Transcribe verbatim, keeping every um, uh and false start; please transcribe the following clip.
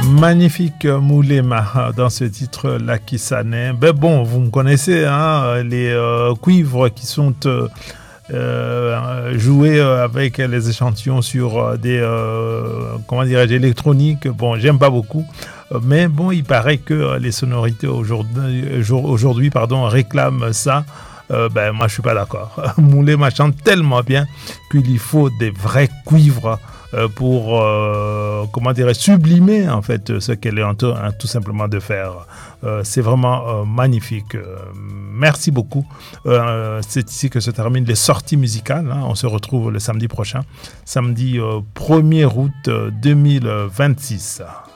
Magnifique Moulema dans ce titre Lucky Sané. Ben bon, vous me connaissez, hein, les euh, cuivres qui sont euh, euh, joués avec les échantillons sur des euh, comment dirais-je électroniques. Bon, j'aime pas beaucoup, mais bon, il paraît que les sonorités aujourd'hui, aujourd'hui pardon, réclament ça. Euh, ben moi je suis pas d'accord. Moulema chante tellement bien qu'il faut des vrais cuivres euh, pour euh, comment dirais sublimer en fait ce qu'elle est en tout, hein, tout simplement de faire. Euh, c'est vraiment euh, magnifique. Euh, merci beaucoup. Euh, c'est ici que se terminent les sorties musicales. Hein. On se retrouve le samedi prochain, samedi euh, premier août deux mille vingt-six.